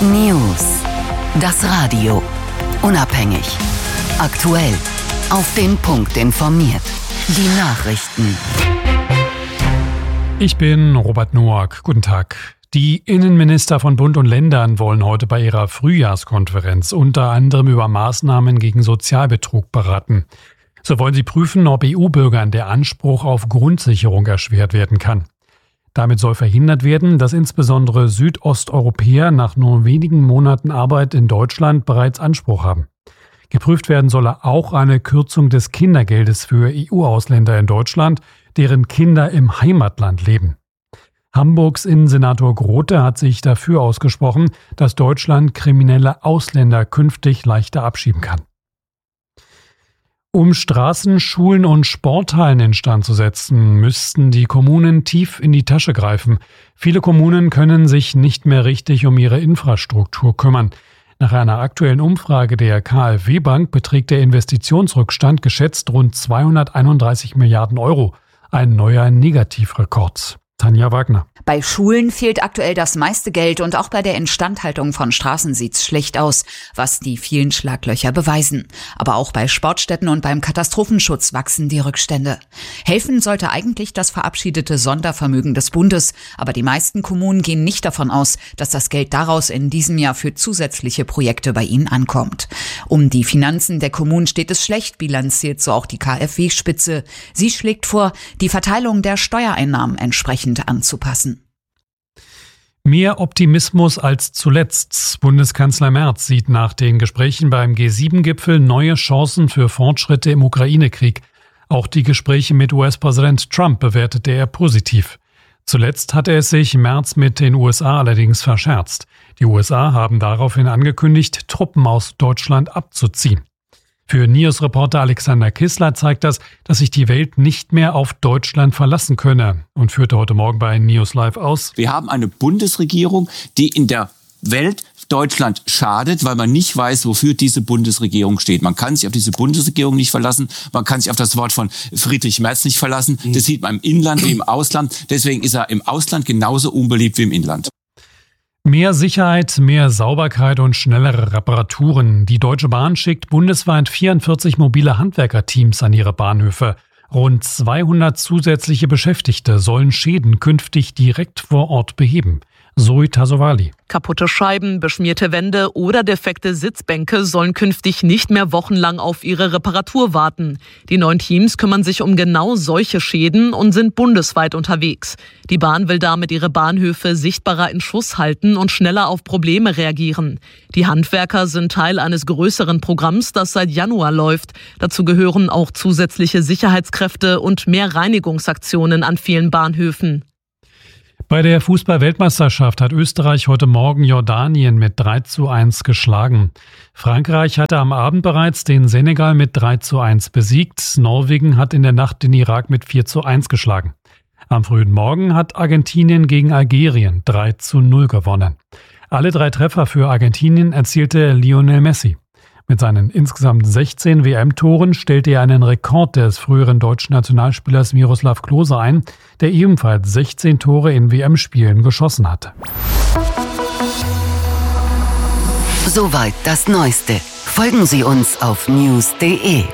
News. Das Radio. Unabhängig. Aktuell. Auf den Punkt informiert. Die Nachrichten. Ich bin Robert Noack. Guten Tag. Die Innenminister von Bund und Ländern wollen heute bei ihrer Frühjahrskonferenz unter anderem über Maßnahmen gegen Sozialbetrug beraten. So wollen sie prüfen, ob EU-Bürgern der Anspruch auf Grundsicherung erschwert werden kann. Damit soll verhindert werden, dass insbesondere Südosteuropäer nach nur wenigen Monaten Arbeit in Deutschland bereits Anspruch haben. Geprüft werden solle auch eine Kürzung des Kindergeldes für EU-Ausländer in Deutschland, deren Kinder im Heimatland leben. Hamburgs Innensenator Grote hat sich dafür ausgesprochen, dass Deutschland kriminelle Ausländer künftig leichter abschieben kann. Um Straßen, Schulen und Sporthallen instand zu setzen, müssten die Kommunen tief in die Tasche greifen. Viele Kommunen können sich nicht mehr richtig um ihre Infrastruktur kümmern. Nach einer aktuellen Umfrage der KfW Bank beträgt der Investitionsrückstand geschätzt rund 231 Milliarden Euro. Ein neuer Negativrekord. Tanja Wagner. Bei Schulen fehlt aktuell das meiste Geld und auch bei der Instandhaltung von Straßen sieht's schlecht aus, was die vielen Schlaglöcher beweisen. Aber auch bei Sportstätten und beim Katastrophenschutz wachsen die Rückstände. Helfen sollte eigentlich das verabschiedete Sondervermögen des Bundes, aber die meisten Kommunen gehen nicht davon aus, dass das Geld daraus in diesem Jahr für zusätzliche Projekte bei ihnen ankommt. Um die Finanzen der Kommunen steht es schlecht, bilanziert so auch die KfW-Spitze. Sie schlägt vor, die Verteilung der Steuereinnahmen entsprechend anzupassen. Mehr Optimismus als zuletzt. Bundeskanzler Merz sieht nach den Gesprächen beim G7-Gipfel neue Chancen für Fortschritte im Ukraine-Krieg. Auch die Gespräche mit US-Präsident Trump bewertete er positiv. Zuletzt hatte es sich Merz mit den USA allerdings verscherzt. Die USA haben daraufhin angekündigt, Truppen aus Deutschland abzuziehen. Für News-Reporter Alexander Kissler zeigt das, dass sich die Welt nicht mehr auf Deutschland verlassen könne und führte heute Morgen bei News Live aus. Wir haben eine Bundesregierung, die in der Welt Deutschland schadet, weil man nicht weiß, wofür diese Bundesregierung steht. Man kann sich auf diese Bundesregierung nicht verlassen. Man kann sich auf das Wort von Friedrich Merz nicht verlassen. Das sieht man im Inland wie im Ausland. Deswegen ist er im Ausland genauso unbeliebt wie im Inland. Mehr Sicherheit, mehr Sauberkeit und schnellere Reparaturen. Die Deutsche Bahn schickt bundesweit 44 mobile Handwerkerteams an ihre Bahnhöfe. Rund 200 zusätzliche Beschäftigte sollen Schäden künftig direkt vor Ort beheben. Zoe Tasovali. Kaputte Scheiben, beschmierte Wände oder defekte Sitzbänke sollen künftig nicht mehr wochenlang auf ihre Reparatur warten. Die 9 Teams kümmern sich um genau solche Schäden und sind bundesweit unterwegs. Die Bahn will damit ihre Bahnhöfe sichtbarer in Schuss halten und schneller auf Probleme reagieren. Die Handwerker sind Teil eines größeren Programms, das seit Januar läuft. Dazu gehören auch zusätzliche Sicherheitskräfte und mehr Reinigungsaktionen an vielen Bahnhöfen. Bei der Fußball-Weltmeisterschaft hat Österreich heute Morgen Jordanien mit 3:1 geschlagen. Frankreich hatte am Abend bereits den Senegal mit 3:1 besiegt. Norwegen hat in der Nacht den Irak mit 4:1 geschlagen. Am frühen Morgen hat Argentinien gegen Algerien 3:0 gewonnen. Alle 3 Treffer für Argentinien erzielte Lionel Messi. Mit seinen insgesamt 16 WM-Toren stellte er einen Rekord des früheren deutschen Nationalspielers Miroslav Klose ein, der ebenfalls 16 Tore in WM-Spielen geschossen hatte. Soweit das Neueste. Folgen Sie uns auf news.de. news.de.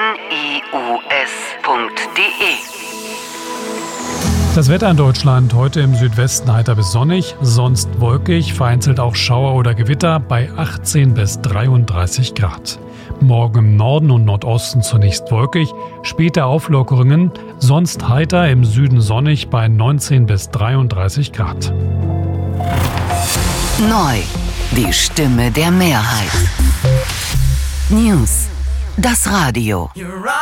Das Wetter in Deutschland heute im Südwesten heiter bis sonnig, sonst wolkig, vereinzelt auch Schauer oder Gewitter bei 18 bis 33 Grad. Morgen im Norden und Nordosten zunächst wolkig, später Auflockerungen, sonst heiter, im Süden sonnig bei 19 bis 33 Grad. Neu, die Stimme der Mehrheit. News, das Radio.